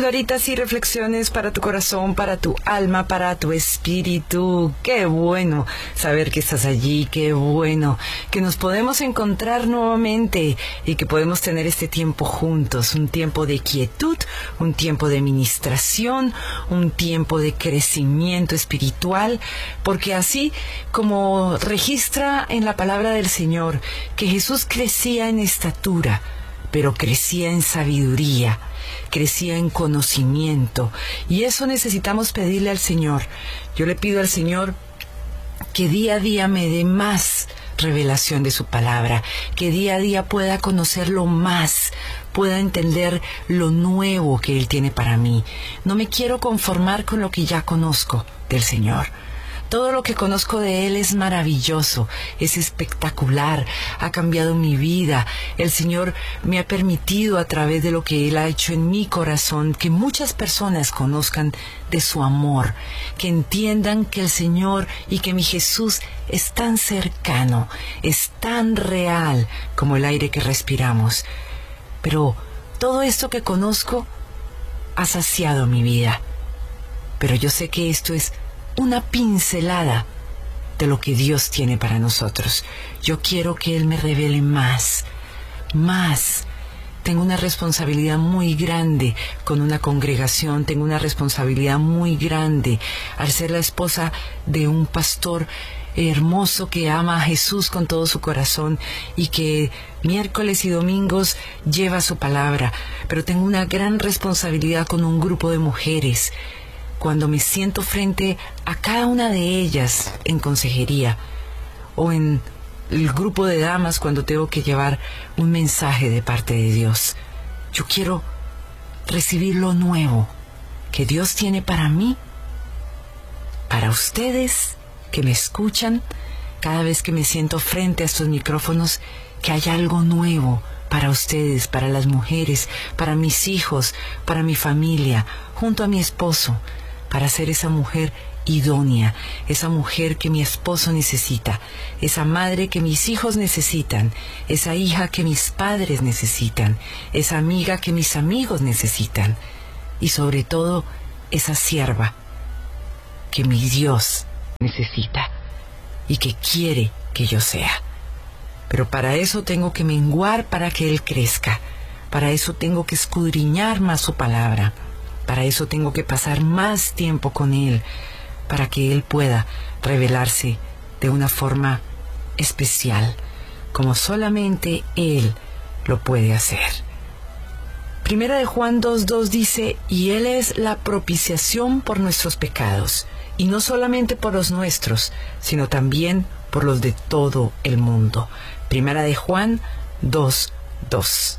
Pildoritas y reflexiones para tu corazón, para tu alma, para tu espíritu. Qué bueno saber que estás allí, qué bueno que nos podemos encontrar nuevamente y que podemos tener este tiempo juntos, un tiempo de quietud, un tiempo de ministración, un tiempo de crecimiento espiritual, porque así como registra en la palabra del Señor que Jesús crecía en estatura, pero crecía en sabiduría, crecía en conocimiento, y eso necesitamos pedirle al Señor. Yo le pido al Señor que día a día me dé más revelación de su palabra, que día a día pueda conocerlo más, pueda entender lo nuevo que Él tiene para mí. No me quiero conformar con lo que ya conozco del Señor. Todo lo que conozco de Él es maravilloso, es espectacular, ha cambiado mi vida. El Señor me ha permitido, a través de lo que Él ha hecho en mi corazón, que muchas personas conozcan de su amor, que entiendan que el Señor y que mi Jesús es tan cercano, es tan real como el aire que respiramos. Pero todo esto que conozco ha saciado mi vida. Pero yo sé que esto es una pincelada de lo que Dios tiene para nosotros. Yo quiero que Él me revele más. Tengo una responsabilidad muy grande con una congregación, tengo una responsabilidad muy grande al ser la esposa de un pastor hermoso que ama a Jesús con todo su corazón y que miércoles y domingos lleva su palabra. Pero tengo una gran responsabilidad con un grupo de mujeres. Cuando me siento frente a cada una de ellas en consejería o en el grupo de damas cuando tengo que llevar un mensaje de parte de Dios, yo quiero recibir lo nuevo que Dios tiene para mí, para ustedes que me escuchan. Cada vez que me siento frente a estos micrófonos, que haya algo nuevo para ustedes, para las mujeres, para mis hijos, para mi familia, junto a mi esposo, para ser esa mujer idónea, esa mujer que mi esposo necesita, esa madre que mis hijos necesitan, esa hija que mis padres necesitan, esa amiga que mis amigos necesitan, y sobre todo esa sierva que mi Dios necesita y que quiere que yo sea. Pero para eso tengo que menguar para que Él crezca, para eso tengo que escudriñar más su palabra. Para eso tengo que pasar más tiempo con Él, para que Él pueda revelarse de una forma especial, como solamente Él lo puede hacer. Primera de Juan 2:2 dice: y Él es la propiciación por nuestros pecados, y no solamente por los nuestros, sino también por los de todo el mundo. Primera de Juan 2:2.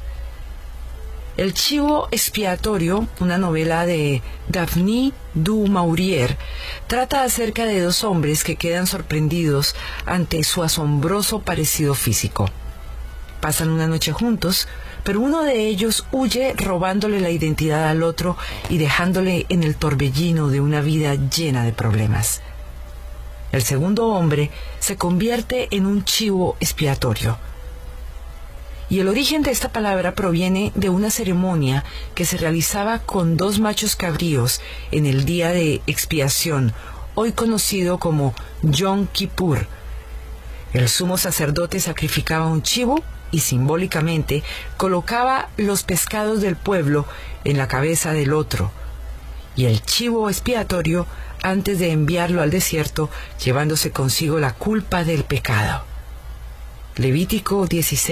El chivo expiatorio, una novela de Daphne du Maurier, trata acerca de dos hombres que quedan sorprendidos ante su asombroso parecido físico. Pasan una noche juntos, pero uno de ellos huye robándole la identidad al otro y dejándole en el torbellino de una vida llena de problemas. El segundo hombre se convierte en un chivo expiatorio. Y el origen de esta palabra proviene de una ceremonia que se realizaba con dos machos cabríos en el día de expiación, hoy conocido como Yom Kippur. El sumo sacerdote sacrificaba un chivo y simbólicamente colocaba los pecados del pueblo en la cabeza del otro, y el chivo expiatorio antes de enviarlo al desierto, llevándose consigo la culpa del pecado. Levítico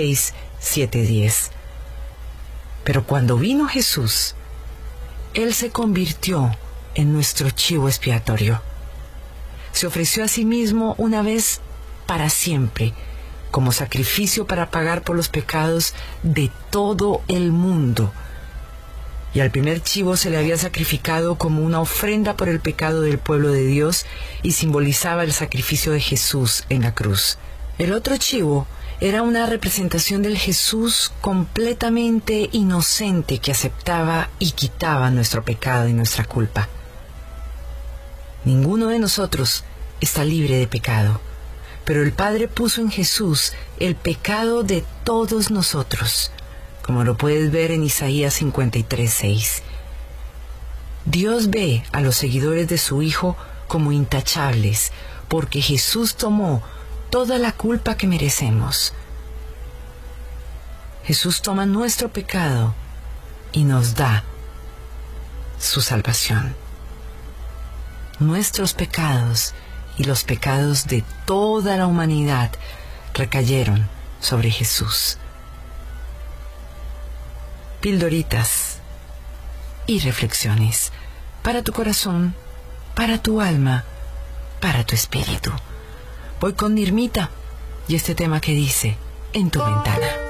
16:7-10. Pero cuando vino Jesús, Él se convirtió en nuestro chivo expiatorio. Se ofreció a sí mismo una vez para siempre, como sacrificio para pagar por los pecados de todo el mundo. Y al primer chivo se le había sacrificado como una ofrenda por el pecado del pueblo de Dios y simbolizaba el sacrificio de Jesús en la cruz. El otro chivo era una representación del Jesús completamente inocente que aceptaba y quitaba nuestro pecado y nuestra culpa. Ninguno de nosotros está libre de pecado, pero el Padre puso en Jesús el pecado de todos nosotros, como lo puedes ver en Isaías 53:6. Dios ve a los seguidores de su Hijo como intachables, porque Jesús tomó toda la culpa que merecemos. Jesús toma nuestro pecado y nos da su salvación. Nuestros pecados y los pecados de toda la humanidad recayeron sobre Jesús. Pildoritas y reflexiones para tu corazón, para tu alma, para tu espíritu. Voy con Nirmita y este tema que dice: en tu ventana.